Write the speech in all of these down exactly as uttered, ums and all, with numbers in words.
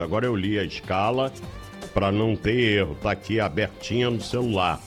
Agora eu li a escala para não ter erro. Tá aqui abertinha no celular.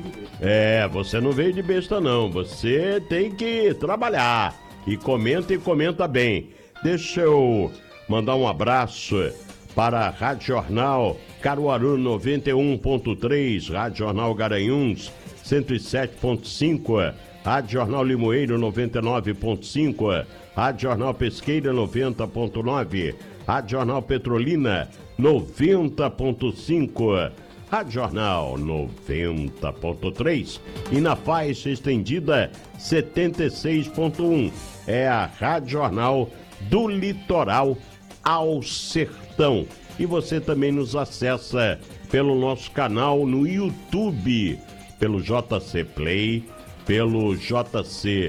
É, você não veio de besta não. Você tem que trabalhar. E comenta e comenta bem. Deixa eu mandar um abraço para a Rádio Jornal Caruaru noventa e um ponto três, Rádio Jornal Garanhuns cento e sete ponto cinco, Rádio Jornal Limoeiro noventa e nove ponto cinco, Rádio Jornal Pesqueira noventa ponto nove, Rádio Jornal Petrolina noventa ponto cinco, Rádio Jornal noventa ponto três e na faixa estendida setenta e seis ponto um. É a Rádio Jornal do Litoral ao Sertão. E você também nos acessa pelo nosso canal no YouTube, pelo J C Play, pelo J C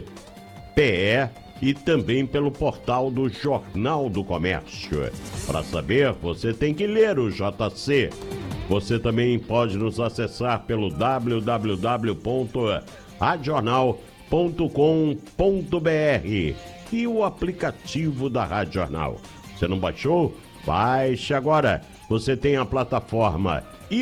P E e também pelo portal do Jornal do Comércio. Para saber, você tem que ler o J C. Você também pode nos acessar pelo w w w ponto rádio jornal ponto com ponto b r e o aplicativo da Rádio Jornal. Você não baixou? Baixe agora. Você tem a plataforma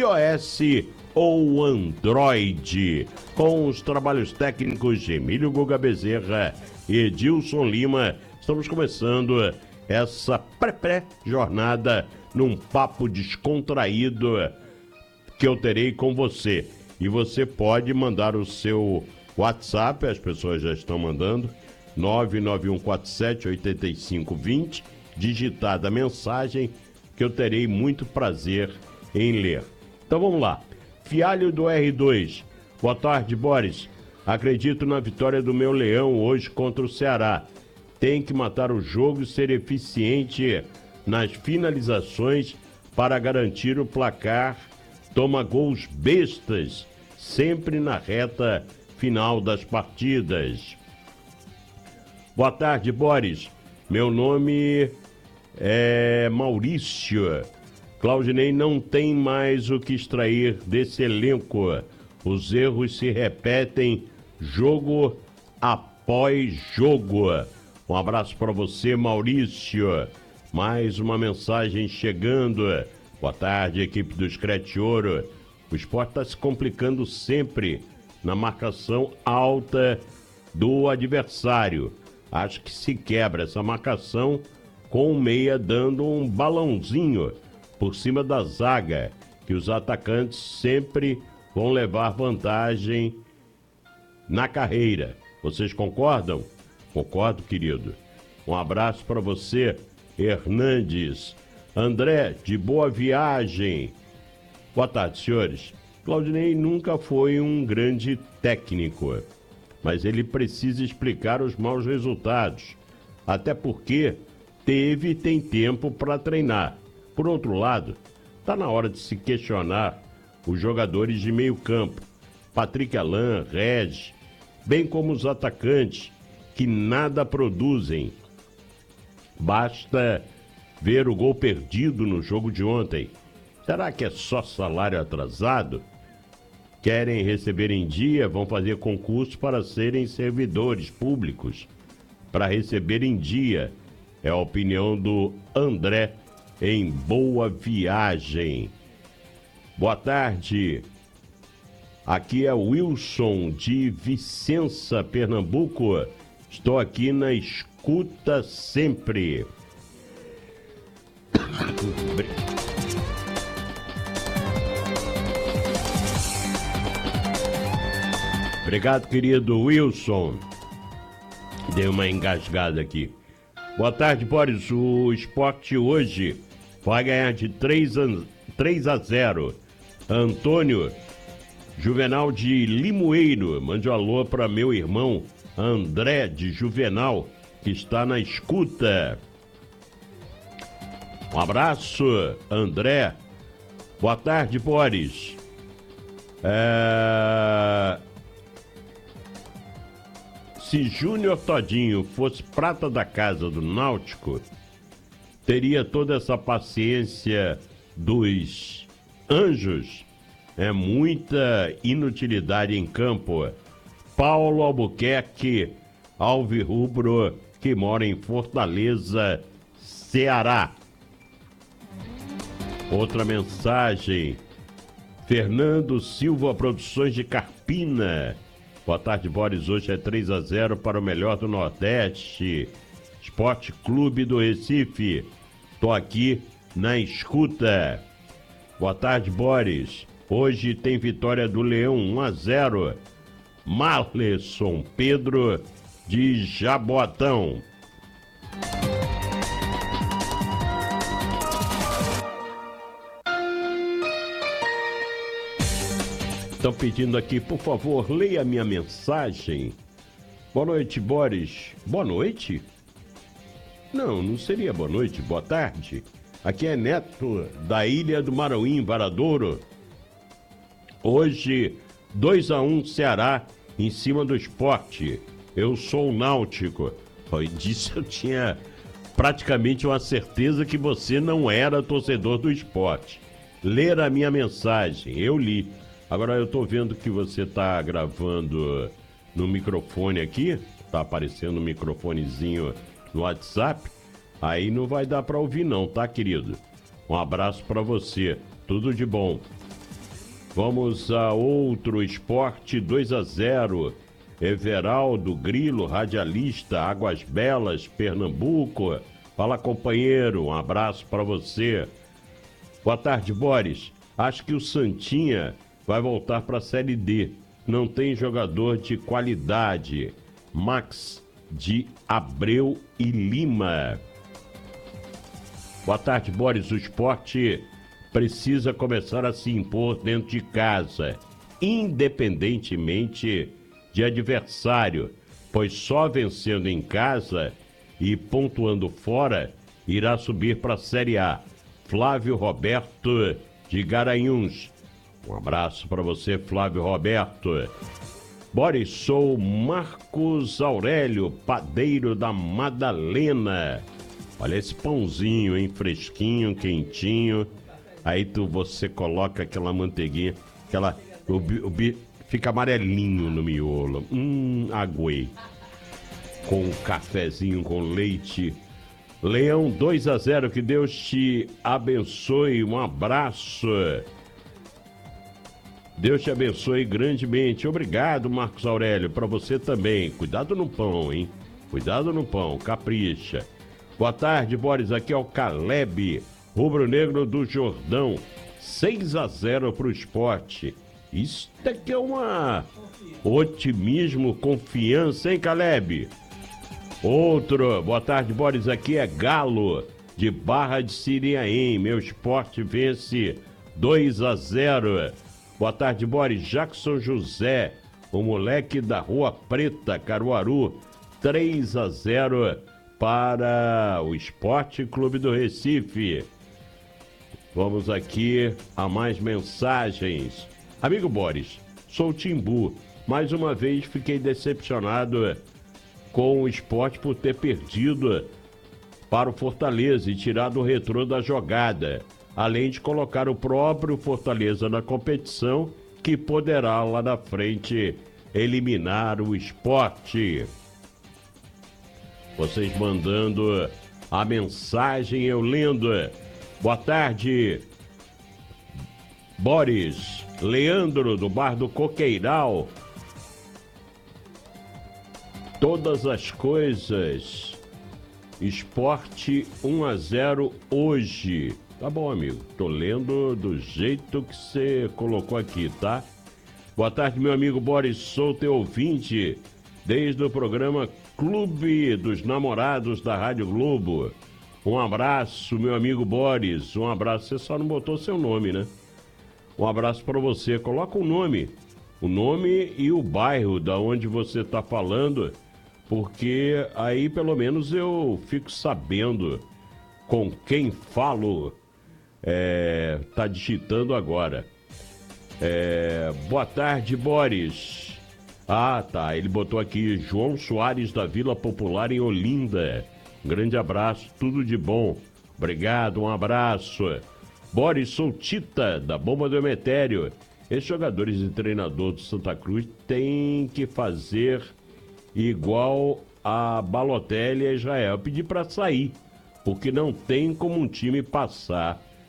iOS ou Android, com os trabalhos técnicos de Emílio Guga Bezerra e Edilson Lima. Estamos começando essa pré-pré-jornada num papo descontraído que eu terei com você. E você pode mandar o seu WhatsApp, as pessoas já estão mandando, nove nove um quatro sete oito cinco dois zero, digitada a mensagem que eu terei muito prazer em ler. Então vamos lá. Fialho do R dois. Boa tarde, Boris. Acredito na vitória do meu Leão hoje contra o Ceará. Tem que matar o jogo e ser eficiente nas finalizações para garantir o placar. Toma gols bestas, sempre na reta final das partidas. Boa tarde, Boris. Meu nome é Maurício. Claudinei não tem mais o que extrair desse elenco. Os erros se repetem jogo após jogo. Um abraço para você, Maurício. Mais uma mensagem chegando. Boa tarde, equipe do Screte Ouro. O esporte está se complicando sempre na marcação alta do adversário. Acho que se quebra essa marcação com o meia dando um balãozinho por cima da zaga, que os atacantes sempre vão levar vantagem na carreira. Vocês concordam? Concordo, querido. Um abraço para você, Hernandes. André, de Boa Viagem. Boa tarde, senhores. Claudinei nunca foi um grande técnico, mas ele precisa explicar os maus resultados, até porque teve e tem tempo para treinar. Por outro lado, está na hora de se questionar os jogadores de meio campo, Patrick Alain, Regis, bem como os atacantes, que nada produzem. Basta ver o gol perdido no jogo de ontem. Será que é só salário atrasado? Querem receber em dia, vão fazer concurso para serem servidores públicos. Para receber em dia, é a opinião do André em Boa Viagem. Boa tarde. Aqui é Wilson de Vicença, Pernambuco. Estou aqui na escuta sempre. Obrigado, querido Wilson. Dei uma engasgada aqui. Boa tarde, Boris. O esporte hoje vai ganhar de três a zero. Antônio Juvenal de Limoeiro. Mande um alô para meu irmão André de Juvenal, que está na escuta. Um abraço, André. Boa tarde, Boris. É... Se Júnior Todinho fosse prata da casa do Náutico, teria toda essa paciência dos anjos. É muita inutilidade em campo. Paulo Albuquerque, alvirrubro, que mora em Fortaleza, Ceará. Outra mensagem. Fernando Silva Produções de Carpina. Boa tarde, Boris. Hoje é três a zero para o melhor do Nordeste. Esporte Clube do Recife. Tô aqui na escuta. Boa tarde, Boris. Hoje tem vitória do Leão um a zero. Marleson Pedro de Jaboatão. Estão pedindo aqui, por favor, leia a minha mensagem. Boa noite, Boris. Boa noite? Não, não seria boa noite, boa tarde. Aqui é Neto, da Ilha do Marauim, Varadouro. Hoje, dois a um Ceará, em cima do Sport. Eu sou o Náutico. Eu disse, eu tinha praticamente uma certeza que você não era torcedor do Sport. Ler a minha mensagem, eu li. Agora eu tô vendo que você tá gravando no microfone aqui, tá aparecendo um microfonezinho no WhatsApp, aí não vai dar pra ouvir não, tá, querido? Um abraço pra você, tudo de bom. Vamos a outro esporte, dois a zero. Everaldo Grilo, radialista, Águas Belas, Pernambuco. Fala, companheiro, um abraço pra você. Boa tarde, Boris. Acho que o Santinha vai voltar para a Série D. Não tem jogador de qualidade. Max de Abreu e Lima. Boa tarde, Boris. O Sport precisa começar a se impor dentro de casa, independentemente de adversário, pois só vencendo em casa e pontuando fora irá subir para a Série A. Flávio Roberto de Garanhuns. Um abraço para você, Flávio Roberto. Boris, sou Marcos Aurélio, padeiro da Madalena. Olha esse pãozinho, hein? Fresquinho, quentinho. Aí tu, você coloca aquela manteiguinha, aquela, o, o, fica amarelinho no miolo. Hum, aguei. Com um cafezinho com leite. Leão dois a zero, que Deus te abençoe. Um abraço. Deus te abençoe grandemente. Obrigado, Marcos Aurélio. Para você também. Cuidado no pão, hein? Cuidado no pão. Capricha. Boa tarde, Boris. Aqui é o Caleb, rubro-negro do Jordão. seis a zero para o Sport. Isso daqui é uma otimismo, confiança, hein, Caleb? Outro. Boa tarde, Boris. Aqui é Galo, de Barra de Siriaém. Meu Sport vence dois a zero. Boa tarde, Boris. Jackson José, o moleque da Rua Preta, Caruaru, três a zero para o Esporte Clube do Recife. Vamos aqui a mais mensagens. Amigo Boris, sou o Timbu. Mais uma vez fiquei decepcionado com o Sport por ter perdido para o Fortaleza e tirado o Retrô da jogada. Além de colocar o próprio Fortaleza na competição, que poderá lá na frente eliminar o Sport. Vocês mandando a mensagem, eu lendo. Boa tarde, Boris. Leandro, do Bar do Coqueiral. Todas as coisas. Sport um a zero hoje. Tá bom, amigo. Tô lendo do jeito que você colocou aqui, tá? Boa tarde, meu amigo Boris. Sou teu ouvinte desde o programa Clube dos Namorados da Rádio Globo. Um abraço, meu amigo Boris. Um abraço. Você só não botou seu nome, né? Um abraço para você. Coloca o nome. O nome e o bairro da onde você tá falando, porque aí pelo menos eu fico sabendo com quem falo. É, tá digitando agora. É, boa tarde, Boris. Ah, tá. Ele botou aqui João Soares da Vila Popular em Olinda. Um grande abraço, tudo de bom. Obrigado, um abraço. Boris, sou Tita, da Bomba do Emetério. Esses jogadores e treinador do Santa Cruz têm que fazer igual a Balotelli e a Israel. Eu pedi para sair, porque não tem como um time passar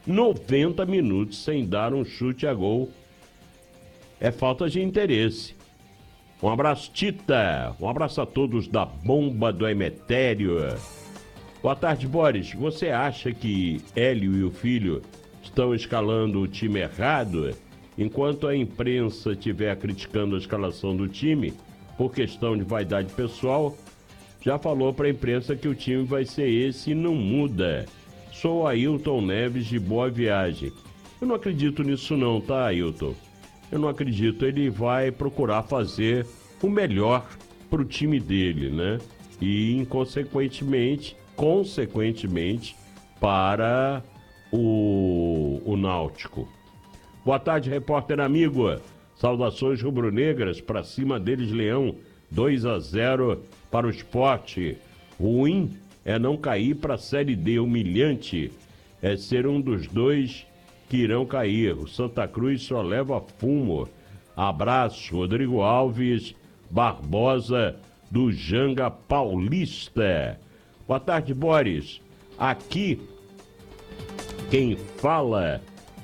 noventa minutos sem dar um chute a gol. É falta de interesse. Um abraço, Tita. Um abraço a todos da Bomba do Emetério. Boa tarde, Boris. Você acha que Hélio e o filho estão escalando o time errado? Enquanto a imprensa estiver criticando a escalação do time, por questão de vaidade pessoal, já falou para a imprensa que o time vai ser esse e não muda. Sou Ailton Neves de Boa Viagem. Eu não acredito nisso não, tá, Ailton? Eu não acredito. Ele vai procurar fazer o melhor para o time dele, né? E, inconsequentemente, consequentemente, para o, o Náutico. Boa tarde, repórter amigo. Saudações rubro-negras, para cima deles, Leão. dois a zero para o Sport. Ruim é não cair para a Série D. Humilhante é ser um dos dois que irão cair. O Santa Cruz só leva fumo. Abraço, Rodrigo Alves Barbosa, do Janga Paulista. Boa tarde, Boris. Aqui, quem fala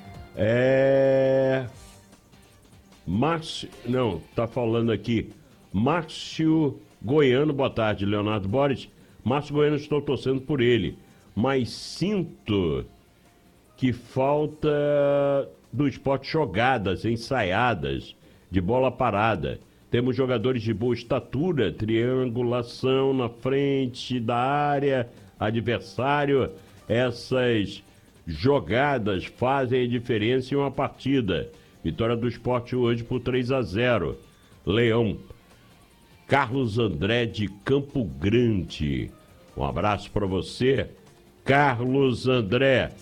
é... Márcio... Não, tá falando aqui. Márcio Goiano, boa tarde, Leonardo Boris. Márcio Goiano, estou torcendo por ele, mas sinto que falta do Sport jogadas, ensaiadas, de bola parada. Temos jogadores de boa estatura, triangulação na frente da área, adversário. Essas jogadas fazem a diferença em uma partida. Vitória do Sport hoje por três a zero. Leão. Carlos André de Campo Grande. Um abraço para você, Carlos André.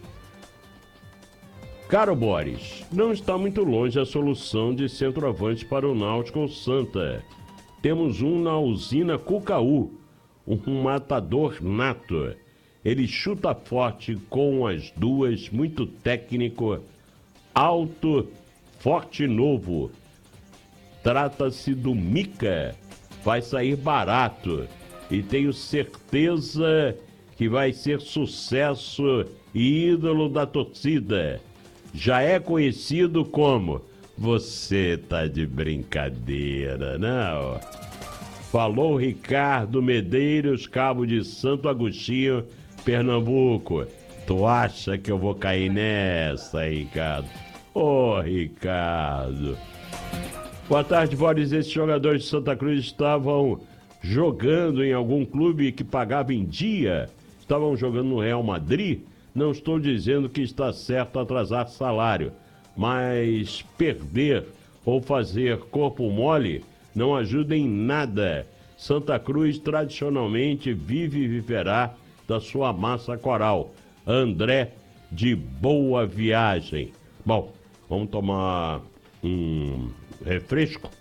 Caro Boris, não está muito longe a solução de centroavante para o Náutico ou Santa. Temos um na usina Cucaú, um matador nato. Ele chuta forte com as duas, muito técnico, alto, forte e novo. Trata-se do Mica. Vai sair barato e tenho certeza que vai ser sucesso e ídolo da torcida. Já é conhecido como você tá de brincadeira, não? Falou Ricardo Medeiros, Cabo de Santo Agostinho, Pernambuco. Tu acha que eu vou cair nessa, Ricardo? Ô, oh, Ricardo. Boa tarde, Boris. Esses jogadores de Santa Cruz estavam jogando em algum clube que pagava em dia? Estavam jogando no Real Madrid? Não estou dizendo que está certo atrasar salário, mas perder ou fazer corpo mole não ajuda em nada. Santa Cruz tradicionalmente vive e viverá da sua massa coral. André de Boa Viagem. Bom, vamos tomar um refresco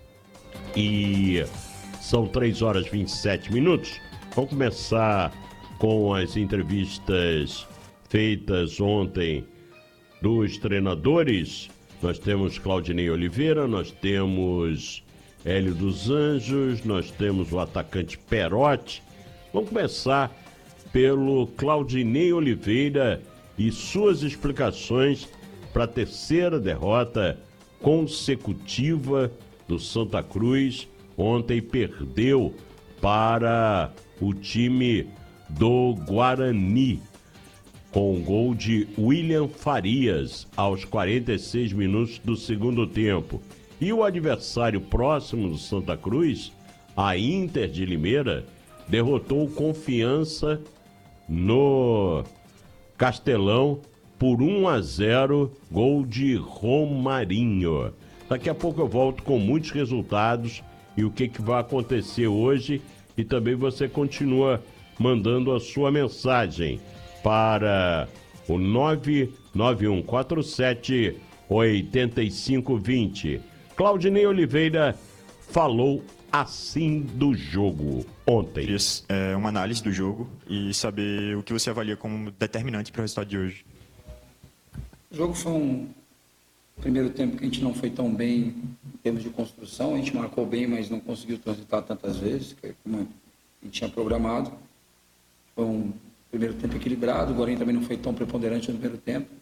e são três horas e vinte e sete minutos. Vamos começar com as entrevistas feitas ontem dos treinadores. Nós temos Claudinei Oliveira, nós temos Hélio dos Anjos, nós temos o atacante Perotti. Vamos começar pelo Claudinei Oliveira e suas explicações para a terceira derrota consecutiva do Santa Cruz. Ontem perdeu para o time do Guarani, com o gol de William Farias aos quarenta e seis minutos do segundo tempo. E o adversário próximo do Santa Cruz, a Inter de Limeira, derrotou o Confiança no Castelão por um a zero, gol de Romarinho. Daqui a pouco eu volto com muitos resultados e o que, que vai acontecer hoje, e também você continua mandando a sua mensagem para o nove nove um quatro sete oito cinco dois zero. Claudinei Oliveira falou assim do jogo ontem. Isso, é uma análise do jogo e saber o que você avalia como determinante para o resultado de hoje. O jogo foi um primeiro tempo que a gente não foi tão bem em termos de construção. A gente marcou bem, mas não conseguiu transitar tantas vezes como a gente tinha programado. Foi um primeiro tempo equilibrado. O Guarani também não foi tão preponderante no primeiro tempo.